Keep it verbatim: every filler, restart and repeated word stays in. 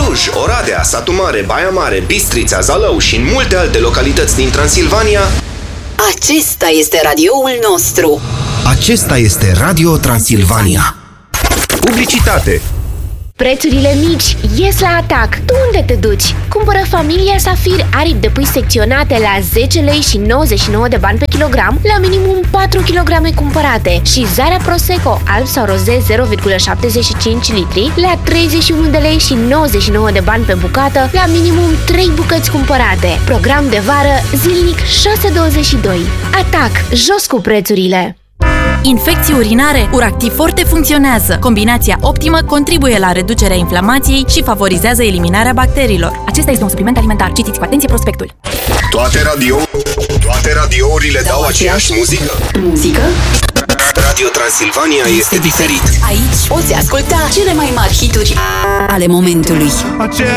Cluj, Oradea, Satu Mare, Baia Mare, Bistrița, Zalău și în multe alte localități din Transilvania. Acesta este radioul nostru. Acesta este Radio Transilvania. Publicitate. Prețurile mici ies la atac. Tu unde te duci? Cumpără familia Safir aripi de pui secționate la zece lei și nouăzeci și nouă de bani pe kilogram, la minimum patru kilograme cumpărate, și Zara Prosecco alb sau roze zero virgulă șaptezeci și cinci litri la treizeci și unu de lei și nouăzeci și nouă de bani pe bucată, la minimum trei bucăți cumpărate. Program de vară zilnic șase douăzeci și doi. Atac! Jos cu prețurile! Infecții urinare? Uractiv Forte funcționează. Combinația optimă contribuie la reducerea inflamației și favorizează eliminarea bacteriilor. Acesta este un supliment alimentar. Citiți cu atenție prospectul. Toate radio, toate radiourile dau aceeași muzică. Muzică? Radio Transilvania este diferit. Aici poți asculta cele mai mari hituri ale momentului. Aceea